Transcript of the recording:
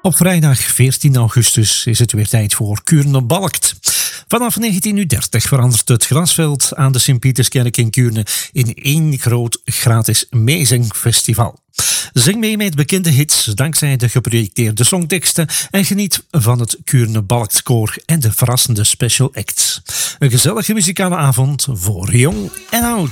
Op vrijdag 14 augustus is het weer tijd voor Kuurne Balkt. Vanaf 1930 verandert het grasveld aan de Sint-Pieterskerk in Kuurne in één groot gratis meezingfestival. Zing mee met bekende hits dankzij de geprojecteerde songteksten en geniet van het Kuurne Balkt koor en de verrassende special acts. Een gezellige muzikale avond voor jong en oud.